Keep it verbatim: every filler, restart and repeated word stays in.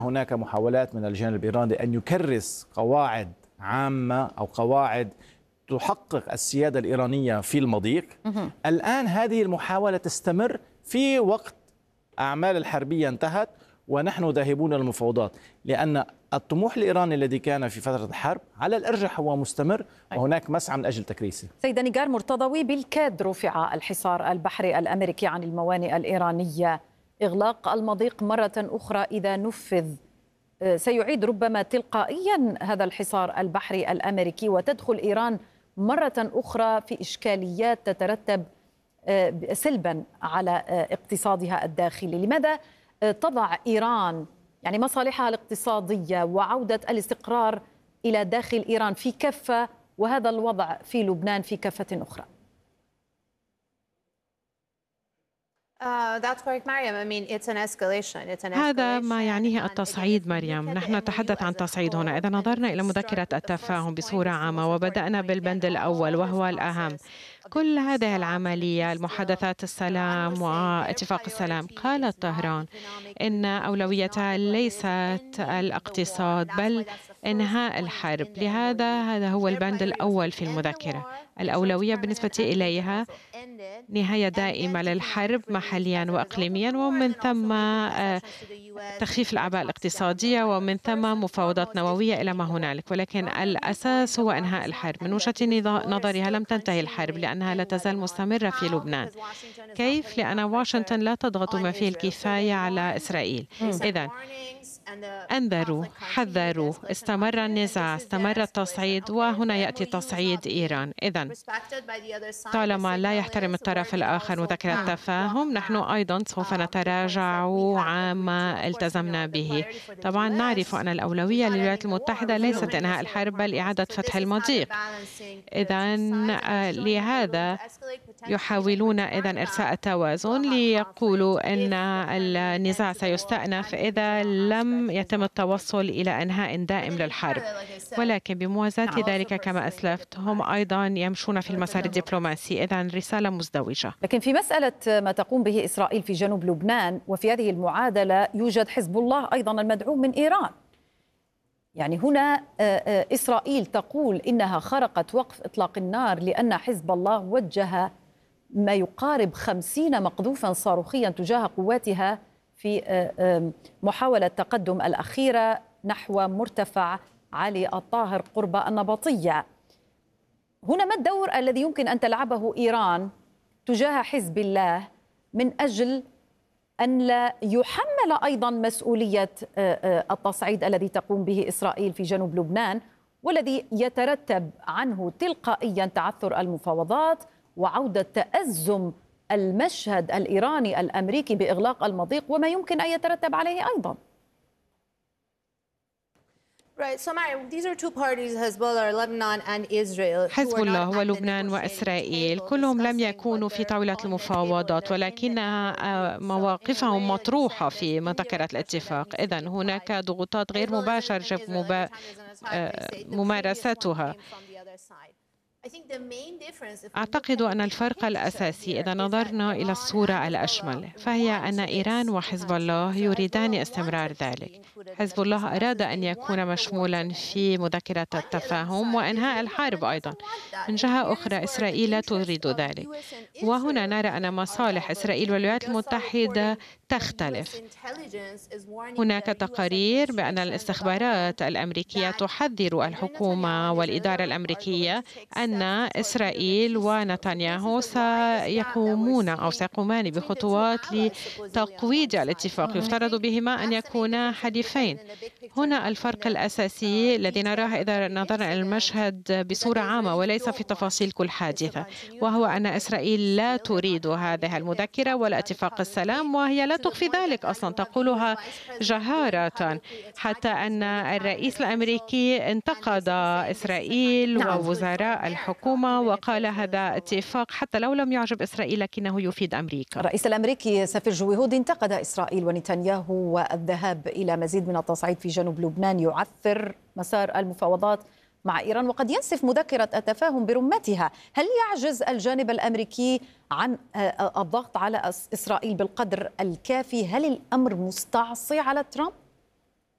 هناك محاولات من الجانب الإيراني أن يكرس قواعد عامة أو قواعد تحقق السيادة الإيرانية في المضيق. الآن هذه المحاولة تستمر في وقت أعمال الحربية انتهت ونحن ذاهبون للمفاوضات، لأن الطموح الإيراني الذي كان في فترة الحرب على الأرجح هو مستمر، وهناك مسعى من أجل تكريسه. سيدة نيجار مرتضوي، بالكاد رفع الحصار البحري الأمريكي عن الموانئ الإيرانية. إغلاق المضيق مرة أخرى إذا نفذ سيعيد ربما تلقائيا هذا الحصار البحري الأمريكي، وتدخل إيران مرة أخرى في إشكاليات تترتب سلبا على اقتصادها الداخلي. لماذا تضع إيران يعني مصالحها الاقتصادية وعودة الاستقرار إلى داخل إيران في كفة، وهذا الوضع في لبنان في كفة أخرى؟ هذا ما يعنيه التصعيد مريم. نحن نتحدث عن تصعيد هنا. إذا نظرنا إلى مذكرة التفاهم بصورة عامة وبدأنا بالبند الأول وهو الأهم، كل هذه العملية المحادثات السلام واتفاق السلام، قالت طهران إن أولويتها ليست الاقتصاد بل إنهاء الحرب. لهذا هذا هو البند الأول في المذكرة. الأولوية بالنسبة إليها نهاية دائمة للحرب محليا وإقليميا، ومن ثم تخفيف الأعباء الاقتصادية، ومن ثم مفاوضات نووية إلى ما هنالك. ولكن الأساس هو إنهاء الحرب. من وجهة نظرها لم تنتهي الحرب لأنها لا تزال مستمرة في لبنان. كيف؟ لأن واشنطن لا تضغط ما فيه الكفاية على إسرائيل. إذن أنذروا، حذروا، استمر النزاع، استمر التصعيد، وهنا يأتي تصعيد إيران. إذن طالما لا يحترم الطرف الآخر مذكرة التفاهم، نحن أيضا سوف نتراجع عما التزمنا به. طبعا نعرف أن الأولوية للولايات المتحدة ليست إنهاء الحرب بل إعادة فتح المضيق. إذن لهذا يحاولون إذن إرساء التوازن ليقولوا أن النزاع سيستأنف إذا لم يتم التوصل إلى إنهاء دائم للحرب. ولكن بموازاة ذلك كما أسلفت هم أيضا يمشون في المسار الدبلوماسي. إذن رسالة مزدوجة. لكن في مسألة ما تقوم به إسرائيل في جنوب لبنان وفي هذه المعادلة يوجد حزب الله أيضا المدعوم من إيران. يعني هنا إسرائيل تقول إنها خرقت وقف إطلاق النار لأن حزب الله وجه ما يقارب خمسين مقذوفا صاروخيا تجاه قواتها في محاولة تقدم الأخيرة نحو مرتفع علي الطاهر قرب النبطية. هنا ما الدور الذي يمكن أن تلعبه إيران تجاه حزب الله من أجل أن لا يحمل أيضا مسؤولية التصعيد الذي تقوم به إسرائيل في جنوب لبنان، والذي يترتب عنه تلقائيا تعثر المفاوضات وعودة تأزم المشهد الإيراني الأمريكي بإغلاق المضيق وما يمكن أن يترتب عليه أيضا؟ حزب الله ولبنان وإسرائيل كلهم لم يكونوا في طاولة المفاوضات، ولكن مواقفهم مطروحة في مذكرة الاتفاق. إذن هناك ضغوطات غير مباشرة مبا... ممارستها. أعتقد أن الفرق الأساسي إذا نظرنا إلى الصورة الأشمل فهي أن إيران وحزب الله يريدان استمرار ذلك. حزب الله أراد أن يكون مشمولا في مذكرة التفاهم وإنهاء الحرب أيضا. من جهة أخرى إسرائيل لا تريد ذلك، وهنا نرى أن مصالح إسرائيل والولايات المتحدة تختلف. هناك تقارير بأن الاستخبارات الأمريكية تحذر الحكومة والإدارة الأمريكية أن إسرائيل ونتنياهو سيقومون أو سيقومان بخطوات لتقويض الاتفاق يفترض بهما أن يكونا حليفين. هنا الفرق الأساسي الذي نراه إذا نظرنا إلى المشهد بصورة عامة وليس في تفاصيل كل حادثة، وهو أن إسرائيل لا تريد هذه المذكرة ولا اتفاق السلام، وهي لا تخفي ذلك أصلا، تقولها جهارة، حتى أن الرئيس الأمريكي انتقد إسرائيل ووزراء الحكومة وقال هذا اتفاق حتى لو لم يعجب إسرائيل لكنه يفيد أمريكا. الرئيس الأمريكي سفير جويهود انتقد إسرائيل ونتنياهو، والذهاب إلى مزيد من التصعيد في جنوب لبنان يعثر مسار المفاوضات مع إيران وقد ينسف مذكرة التفاهم برمتها. هل يعجز الجانب الأمريكي عن الضغط على إسرائيل بالقدر الكافي؟ هل الأمر مستعصي على ترامب؟